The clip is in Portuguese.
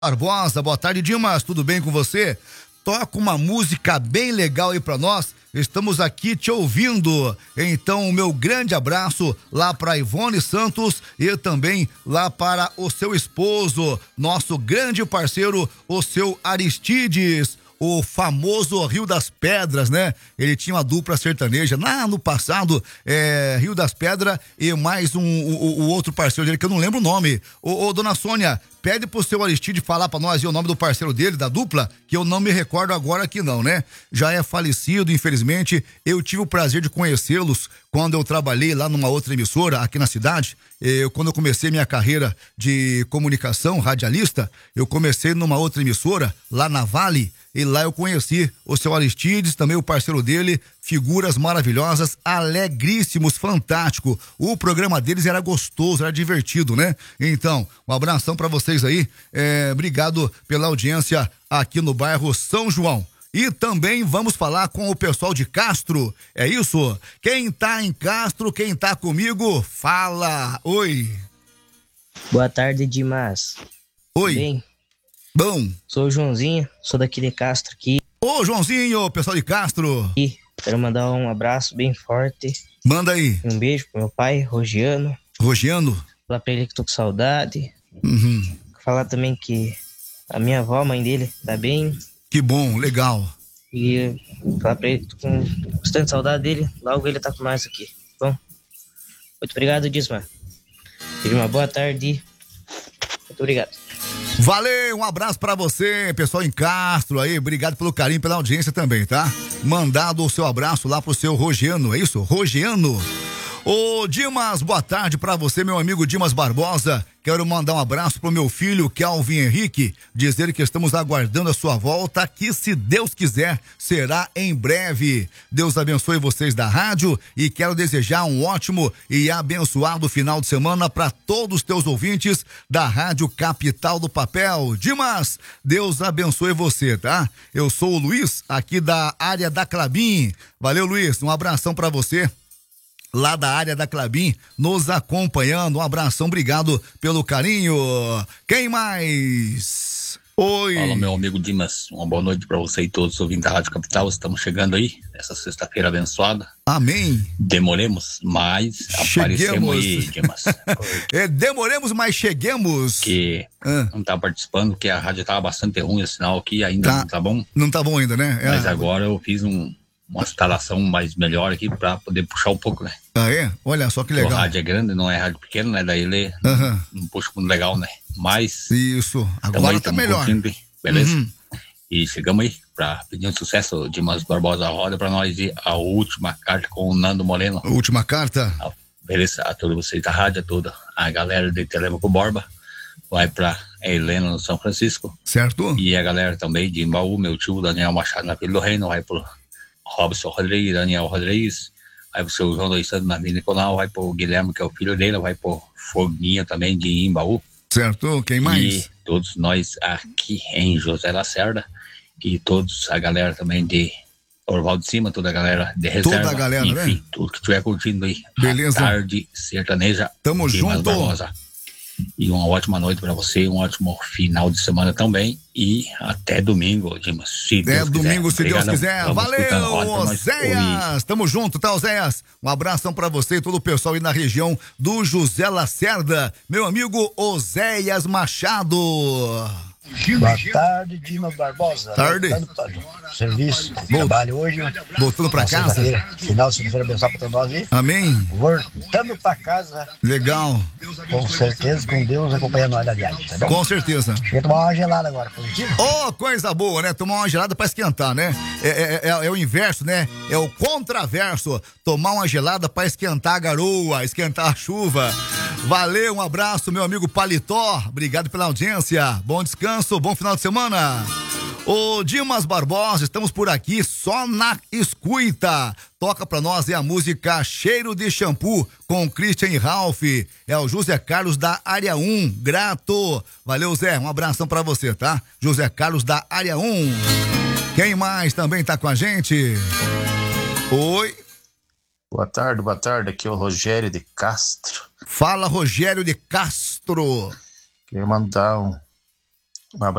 Barbosa, boa tarde, Dimas, tudo bem com você? Toca uma música bem legal aí pra nós, estamos aqui te ouvindo. Então, o meu grande abraço lá pra Ivone Santos e também lá para o seu esposo, nosso grande parceiro, o seu Aristides, o famoso Rio das Pedras, né? Ele tinha uma dupla sertaneja lá no passado, Rio das Pedras e mais o outro parceiro dele que eu não lembro o nome. Ô, dona Sônia, pede pro seu Aristide falar pra nós o nome do parceiro dele, da dupla, que eu não me recordo agora aqui não, né? Já é falecido, infelizmente. Eu tive o prazer de conhecê-los quando eu trabalhei lá numa outra emissora aqui na cidade. Quando eu comecei minha carreira de comunicação, radialista, eu comecei numa outra emissora, lá na Vale, e lá eu conheci o seu Aristides, também o parceiro dele, figuras maravilhosas, alegríssimos, fantástico. O programa deles era gostoso, era divertido, né? Então, um abração pra vocês aí, obrigado pela audiência aqui no bairro São João. E também vamos falar com o pessoal de Castro, é isso? Quem tá em Castro, quem tá comigo, fala, oi. Boa tarde, Dimas. Oi. Bem? Bom. Sou o Joãozinho, sou daqui de Castro aqui. Ô, Joãozinho, pessoal de Castro. E quero mandar um abraço bem forte. Manda aí. Um beijo pro meu pai, Rogiano. Rogiano? Falar pra ele que tô com saudade. Uhum. Falar também que a minha avó, a mãe dele, tá bem. Que bom, legal. E falar pra ele que tô com bastante saudade dele. Logo ele tá com nós aqui. Bom, muito obrigado, Disma. Tenha uma boa tarde. Muito obrigado. Valeu, um abraço pra você, pessoal em Castro aí, obrigado pelo carinho, pela audiência também, tá? Mandado o seu abraço lá pro seu Rogiano, é isso? Rogiano. Ô Dimas, boa tarde pra você, meu amigo Dimas Barbosa. Quero mandar um abraço pro meu filho Kelvin Henrique, dizer que estamos aguardando a sua volta, que se Deus quiser, será em breve. Deus abençoe vocês da rádio e quero desejar um ótimo e abençoado final de semana para todos os teus ouvintes da Rádio Capital do Papel. Dimas, Deus abençoe você, tá? Eu sou o Luiz, aqui da área da Clabin. Valeu, Luiz, um abração pra você. Lá da área da Clabin, nos acompanhando. Um abração, obrigado pelo carinho. Quem mais? Oi. Fala, meu amigo Dimas. Uma boa noite para você e todos os ouvintes da Rádio Capital. Estamos chegando aí, essa sexta-feira abençoada. Amém. Demoremos, mas aparecemos aí, Dimas. Demoremos, mas cheguemos. Que não tá participando, porque a rádio tava bastante ruim, o sinal aqui ainda não tá bom. Não tá bom ainda, né? Mas agora eu fiz uma instalação mais melhor aqui pra poder puxar um pouco, né? Ah, é? Olha só que legal. A rádio é grande, não é rádio pequena, né? Daí ele não puxa muito legal, né? Mas... Isso, agora tá melhor. Curtindo, beleza? E chegamos aí pra pedir um sucesso. Dimas Barbosa roda pra nós e a última carta com o Nando Moreno. A última carta? Beleza, a todos vocês da rádio, a toda a galera de Telemaco Borba. Vai pra Helena no São Francisco. Certo. E a galera também de Embaú, meu tio Daniel Machado na Vila do Reino, vai pro Robson Rodrigues, Daniel Rodrigues, vai pro seu João dos Santos na Vila Nicolau, vai pro Guilherme, que é o filho dele, vai pro Foguinha também de Embaú. Certo, quem mais? E todos nós aqui em José Lacerda, e todos a galera também de Orval de Cima, toda a galera de reserva. Toda a galera, enfim, né? tudo que estiver curtindo aí. Beleza. A tarde sertaneja. Tamo junto. Barbosa. E uma ótima noite pra você, um ótimo final de semana também. E até domingo, Dimas. Até domingo, se Deus quiser. Vamos Valeu, Oséias. Tamo junto, tá, Oséias? Um abração pra você e todo o pessoal aí na região do José Lacerda. Meu amigo Oséias Machado. Boa tarde, Dimas Barbosa. Tarde. Serviço, trabalho hoje. Voltando pra casa. Final de segunda-feira abençoado pra todos nós aí. Amém. Voltando pra casa. Legal. Com certeza, com Deus acompanhando nós da viagem, tá bom? Com certeza. Queria tomar uma gelada agora, positivo? Oh, coisa boa, né? Tomar uma gelada pra esquentar, né? É o inverso, né? É o contraverso. Tomar uma gelada pra esquentar a garoa, esquentar a chuva. Valeu, um abraço, meu amigo Paletó. Obrigado pela audiência. Bom descanso, bom final de semana. Ô Dimas Barbosa, estamos por aqui só na escuta. Toca pra nós a música Cheiro de Shampoo com Christian e Ralph. É o José Carlos da Área 1, grato. Valeu, Zé, um abração pra você, tá? José Carlos da Área 1. Quem mais também tá com a gente? Oi. Boa tarde, aqui é o Rogério de Castro. Fala, Rogério de Castro. Queria mandar Um abraço.